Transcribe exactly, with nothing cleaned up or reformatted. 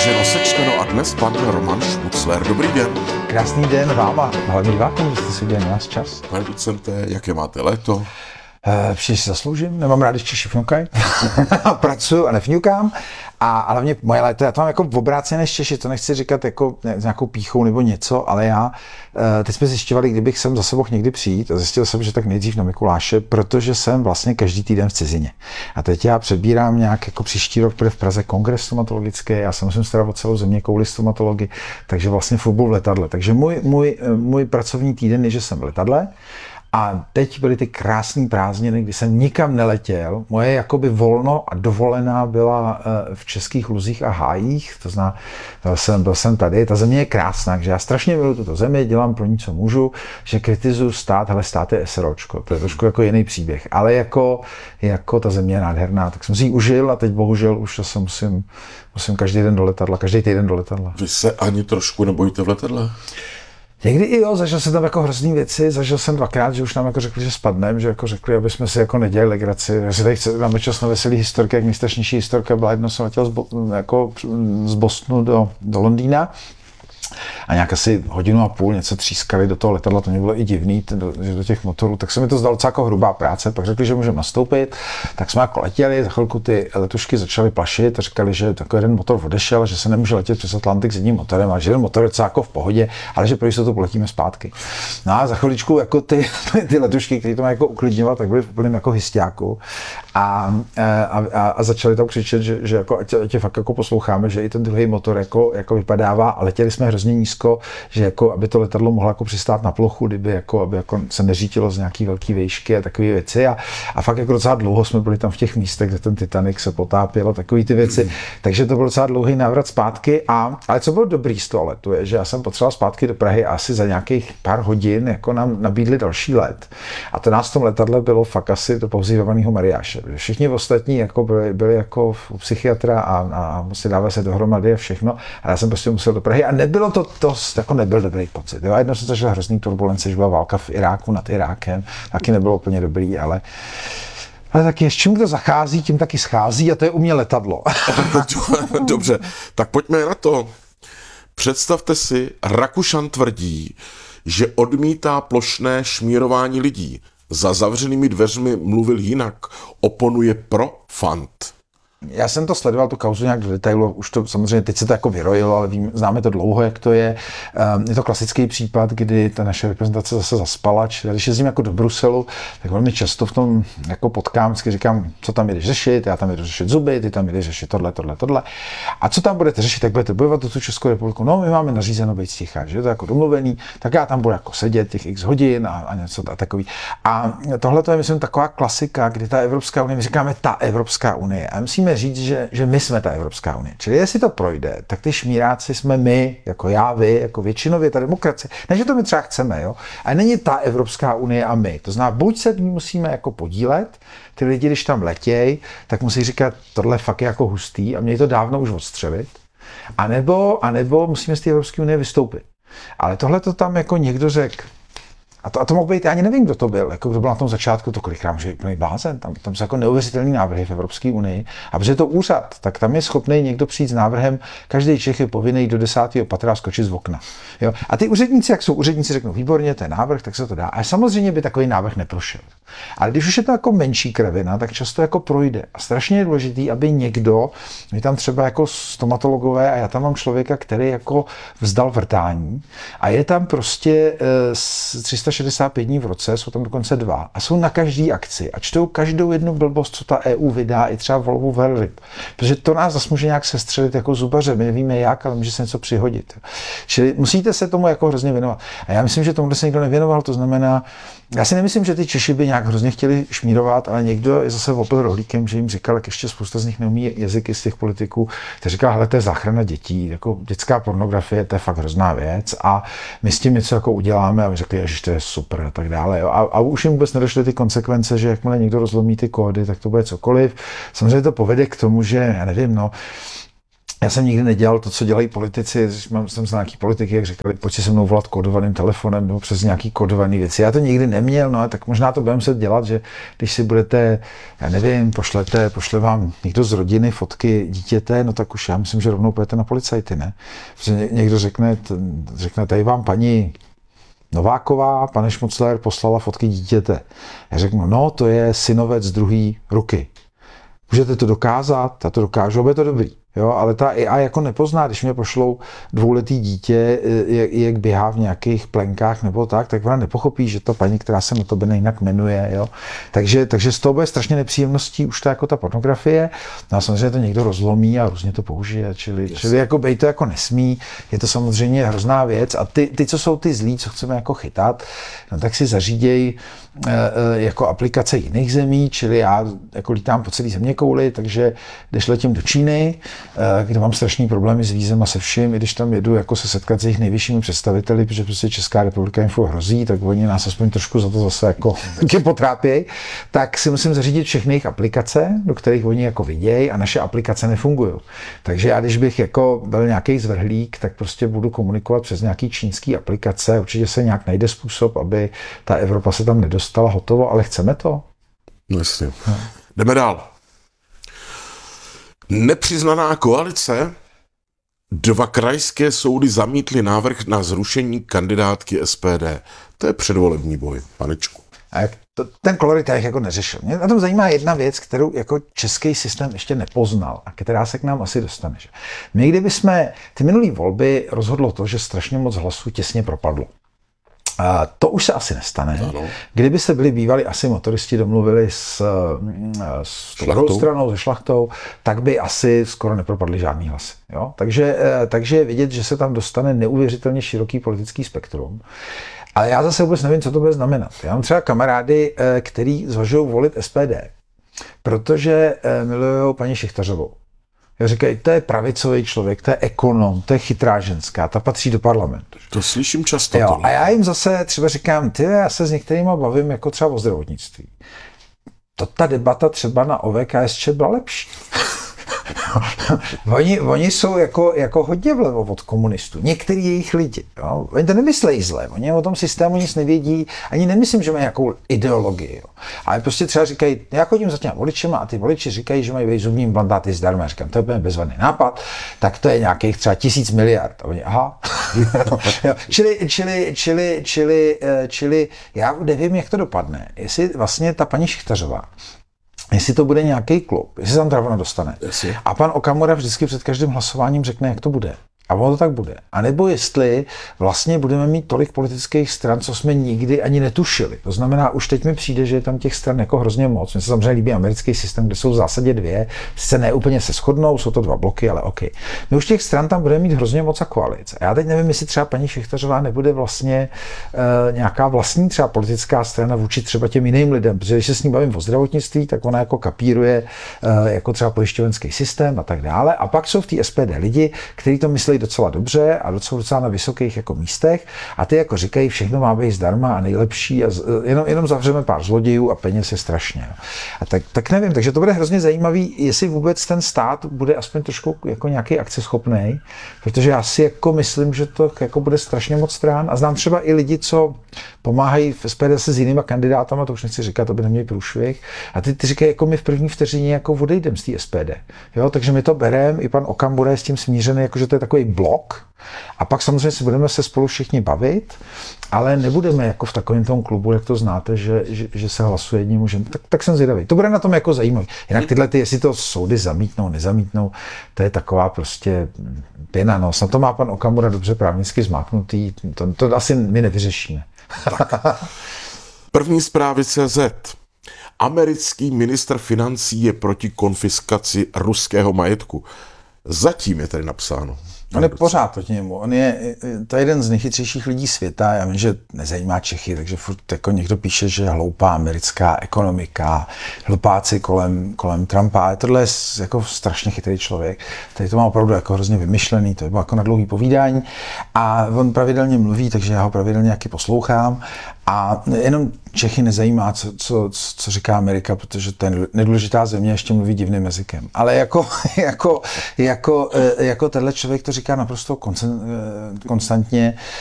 Kateřino Sečteno a dnes pan Roman Šmucler. Dobrý den. Krásný den vám a hlavně divákům, že jste si udělali na nás čas. Pane docente, jaké máte léto? E, Příště si zasloužím, nemám rád, když Češi fňukají. Pracuju a nefňukám. A hlavně moje léto, já to mám jako obráceně než Češi, to nechci říkat jako ne, s nějakou pýchou nebo něco, ale já, teď jsme zjišťovali, kdybych sem zase mohl někdy přijít a zjistil jsem, že tak nejdřív na Mikuláše, protože jsem vlastně každý týden v cizině. A teď já přebírám nějak jako příští rok, bude v Praze kongres stomatologický, já se musím starat o celou země kouli stomatology, takže vlastně fotbal v letadle. Takže můj, můj, můj pracovní týden je, že jsem v letadle. A teď byly ty krásné prázdniny, kdy jsem nikam neletěl. Moje jakoby volno a dovolená byla v Českých Luzích a Hájích, to znamená, byl jsem, byl jsem tady. Ta země je krásná, takže já strašně miluji tuto zemi, dělám pro ní, co můžu, že kritizuju stát, ale stát je SROčko, to je trošku jako jiný příběh, ale jako, jako ta země je nádherná, tak jsem si ji užil a teď bohužel už to se musím, musím každý den do letadla, každý týden do letadla. Vy se ani trošku nebojíte v letadle? Někdy i jo, zažil jsem tam jako hrozný věci, zažil jsem dvakrát, že už nám jako řekli, že spadneme, že jako řekli, aby jsme si jako nedělali legraci. Já si tady chci, máme čas na veselý historky, jak nejstrašnější historka byla, jednou jsem letěl z, Bo, jako z Bostonu do, do Londýna a nějak asi hodinu a půl něco třískali do toho letadla, to mě bylo i divný, do, že do těch motorů, tak se mi to zdalo docela jako hrubá práce, pak řekli, že můžeme nastoupit, tak jsme jako letěli, za chvilku ty letušky začaly plašit a říkali, že takový jeden motor odešel, že se nemůže letět přes Atlantik s jedním motorem a že jeden motor je docela jako v pohodě, ale že pro jistotu poletíme zpátky. No a za chviličku jako ty, ty letušky, které to mají jako uklidňovat, tak byly v úplném jako hystiáku a, a, a, a začali tam křičet, že, že jako, ať, ať fakt jako posloucháme, že i ten druhý motor jako, jako vypadává a letěli jsme hrozně nízko, že jako, aby to letadlo mohlo jako přistát na plochu, kdyby jako, aby jako se neřítilo z nějaký velký výšky a takové věci a, a fakt jako docela dlouho jsme byli tam v těch místech, kde ten Titanic se potápěl a takové ty věci, mm. takže to byl docela dlouhý návrat zpátky a, ale co bylo dobrý z toho letu je, že já jsem potřeboval zpátky do Prahy a asi za nějakých pár hodin jako nám nabídli další let a to nás v tom letadle bylo fakt asi do pauzírovaného Mariáše. Všichni ostatní jako byli, byli jako u psychiatra a, a museli dávat se dohromady a všechno a já jsem prostě musel do Prahy a nebylo to, to jako nebyl dobrý pocit. Jo? A jednou jsem zažil hrozný turbulence, že byla válka v Iráku nad Irákem, taky nebylo úplně dobrý, ale ale taky s čím to zachází, tím taky schází a to je u mě letadlo. Dobře, tak pojďme na to. Představte si, Rakušan tvrdí, že odmítá plošné šmírování lidí. Za zavřenými dveřmi mluvil jinak, oponuje pro fant. Já jsem to sledoval, tu kauzu nějak do detailu, už to samozřejmě teď se to jako vyrojilo, ale vím, známe to dlouho, jak to je. Je to klasický případ, kdy ta naše reprezentace zase zaspala, čili když jezdím jako do Bruselu, tak velmi často v tom jako potkám, vždycky říkám, co tam jdeš řešit, já tam jdu řešit zuby, ty tam jdeš řešit tohle, tohle, tohle. A co tam budete řešit, tak budete bojovat do tu Českou republiku. No, my máme nařízeno být sticha, že je to jako domluvený, tak já tam budu jako sedět těch x hodin a, a něco takový. A tohle to je, myslím, taková klasika, kdy ta Evropská unie, my říkáme ta Evropská unie. A musíme říct, že, že my jsme ta Evropská unie. Čili jestli to projde, tak ty šmíráci jsme my, jako já, vy, jako většinově ta demokracie. Ne, že to my třeba chceme, jo? A není ta Evropská unie a my. To znamená, buď se my musíme jako podílet, ty lidi, když tam letěj, tak musí říkat, tohle fakt je jako hustý a měj to dávno už odstřelit. A nebo, a nebo musíme z té Evropské unie vystoupit. Ale tohle to tam jako někdo řekl. A to, a to mohl být, já ani nevím, kdo to byl, jako kdo byl na tom začátku, to kolikrát může být blázen, tam, tam jsou jako neuvěřitelný návrhy v Evropské unii. A protože je to úřad, tak tam je schopný někdo přijít s návrhem, každý Čech je povinný do desátého patra skočit z okna. Jo? A ty úředníci, jak jsou úředníci, řeknou, výborně, to je návrh, tak se to dá. A samozřejmě by takový návrh neprošel. Ale když už je to jako menší kravina, tak často jako projde. A strašně je důležitý, aby někdo, my tam třeba jako stomatologové, a já tam mám člověka, který jako vzdal vrtání, a je tam prostě e, tři sta šedesát pět dní v roce, jsou tam dokonce dva, a jsou na každý akci a čtou každou jednu blbost, co ta E U vydá, i třeba Volvo velryb. Protože to nás zase může nějak sestřelit jako zubaře, my nevíme jak, ale může se něco přihodit. Čili musíte se tomu jako hrozně věnovat. A já myslím, že tomu se nikdo nevěnoval, to znamená, já si nemyslím, že ty Češi by nějak hrozně chtěli šmírovat, ale někdo je zase opil rohlíkem, že jim říkal, jak ještě spousta z nich neumí jazyky z těch politiků, který říká, hele, to je záchrana dětí, jako dětská pornografie, to je fakt hrozná věc a my s tím něco jako uděláme a my řekli, že to je super a tak dále. Jo. A, a už jim vůbec nedošly ty konsekvence, že jakmile někdo rozlomí ty kódy, tak to bude cokoliv. Samozřejmě to povede k tomu, že, já nevím, no, Já jsem nikdy nedělal to, co dělají politici. Mám jsem znal nějaký politiky, jak říkali, pojď si se mnou volat kódovaným telefonem nebo přes nějaký kódovaný věci. Já to nikdy neměl, no tak možná to budeme se dělat, že když si budete, já nevím, pošlete, pošle vám někdo z rodiny fotky dítěte, no tak už já myslím, že rovnou půjdete na policajty, ne? Protože někdo řekne, řekne, tady vám paní Nováková, pane Šmucler, poslala fotky dítěte. Já řeknu, no to je synovec z druhé ruky. Můžete to dokázat, já to dokážu, aby je to dobrý. Jo, ale ta A I jako nepozná, když mě pošlou dvouletý dítě, jak, jak běhá v nějakých plenkách nebo tak, tak ona nepochopí, že to paní, která se na to jinak jmenuje. Jo. Takže, takže z toho bude strašně nepříjemností už to jako ta pornografie. No a samozřejmě to někdo rozlomí a různě to použije. Čili, yes. čili jako bej to jako nesmí. Je to samozřejmě hrozná věc. A ty, ty co jsou ty zlí, co chceme jako chytat, no tak si zaříděj jako aplikace jiných zemí, čili já jako lítám po celé zeměkouli, takže když letím do Číny, kde mám strašný problémy s vízem a se vším, i když tam jedu jako se setkat s jejich nejvyššími představiteli, protože prostě Česká republika jim furt hrozí, tak oni nás aspoň trošku za to zase jako potrápějí, tak si musím zařídit všechny jejich aplikace, do kterých oni jako vidějí a naše aplikace nefungují. Takže já když bych jako byl nějaký zvrhlík, tak prostě budu komunikovat přes nějaký čínský aplikace, určitě se nějak najde způsob, aby ta Evropa se tam nedostala, hotovo, ale chceme to? No jasně. No. Jdeme dál. Nepřiznaná koalice. Dva krajské soudy zamítly návrh na zrušení kandidátky S P D. To je předvolební boj, panečku. A jak to, ten kolorit já jako neřešil. Mě na tom zajímá jedna věc, kterou jako český systém ještě nepoznal a která se k nám asi dostane. Že? My kdybychom ty minulý volby rozhodlo to, že strašně moc hlasů těsně propadlo. A to už se asi nestane. Ano. Kdyby se byli bývali asi motoristi domluvili s, s druhou stranou, se šlachtou, tak by asi skoro nepropadly žádný hlasy. Jo? Takže, takže je vidět, že se tam dostane neuvěřitelně široký politický spektrum. Ale já zase vůbec nevím, co to bude znamenat. Já mám třeba kamarády, který zvažují volit S P D, protože milují paní Šichtařovou. Já říkají, to je pravicový člověk, to je ekonom, to je chytrá ženská, ta patří do parlamentu. To slyším často. Jo, a já jim zase třeba říkám, ty, já se s některýma bavím jako třeba o zdravotnictví. To ta debata třeba na O V K S Č byla lepší. oni, oni jsou jako, jako hodně vlevo od komunistů. Některý jejich lidi. Jo? Oni to nemyslejí zle. Oni o tom systému nic nevědí. Ani nemyslím, že mají nějakou ideologii. Jo? Ale prostě třeba říkají, já chodím za těma voličema a ty voliči říkají, že mají být zubní implantáty zdarma. Říkám, to je bezvadný nápad. Tak to je nějakých třeba tisíc miliard. A oni, aha. čili, čili, čili, čili, čili já nevím, jak to dopadne. Jestli vlastně ta paní Šichtařová, jestli to bude nějaký klub, jestli se tam teda ona dostane. Jestli. A pan Okamura vždycky před každým hlasováním řekne, jak to bude. A ono to tak bude. A nebo jestli vlastně budeme mít tolik politických stran, co jsme nikdy ani netušili. To znamená, už teď mi přijde, že je tam těch stran jako hrozně moc. Mně se samozřejmě líbí americký systém, kde jsou v zásadě dvě. Sice ne úplně se shodnou, jsou to dva bloky, ale OK. My už těch stran tam budeme mít hrozně moc a koalic. A já teď nevím, jestli třeba paní Šichtařová nebude vlastně uh, nějaká vlastní třeba politická strana vůči třeba těm jiným lidem, protože když se s ní bavím o zdravotnictví, tak ona jako kapíruje uh, jako třeba pojišťovenský systém a tak dále. A pak jsou v té S P D lidi, kteří to myslí docela dobře a docela, docela na vysokých jako místech a ty jako říkají, všechno má být zdarma a nejlepší a z, jenom, jenom zavřeme pár zlodějů a peněz je strašně. A tak, tak nevím, takže to bude hrozně zajímavý, jestli vůbec ten stát bude aspoň trošku jako nějaký akceschopný, protože já si jako myslím, že to jako bude strašně moc stran a znám třeba i lidi, co pomáhají v S P D se s jinýma kandidátama, to už nechci říkat, to by neměli průšvih. A ty, ty říkají, jako my v první vteřině jako odejdem z té S P D. Jo, takže my to bereme, i pan Okamura je s tím smířený, jako že to je takový blok. A pak samozřejmě si budeme se spolu všichni bavit, ale nebudeme jako v takovém tom klubu, jak to znáte, že, že, že se hlasuje jedním mužem. Tak, tak jsem zvědavý. To bude na tom jako zajímavý. Jinak tyhle, ty, jestli to soudy zamítnou, nezamítnou, to je taková prostě pěna nos. Na to má pan Okamura dobře právnicky zmáknutý, to, to asi my nevyřešíme. Tak. První zprávy C Z. Americký ministr financí je proti konfiskaci ruského majetku. Zatím je tady napsáno. On je pořád proti němu. On je, to je jeden z nejchytřejších lidí světa. Já vím, že nezajímá Čechy, takže furt jako někdo píše, že hloupá americká ekonomika, hlupáci kolem, kolem Trumpa. Tohle je jako strašně chytrý člověk. Tady to má opravdu jako hrozně vymyšlený, to je jako na dlouhý povídání. A on pravidelně mluví, takže já ho pravidelně nějaký poslouchám. A jenom Čechy nezajímá, co, co, co říká Amerika, protože to je nedůležitá země, ještě mluví divným jazykem. Ale jako, jako, jako, jako tenhle člověk to říká naprosto konstantně,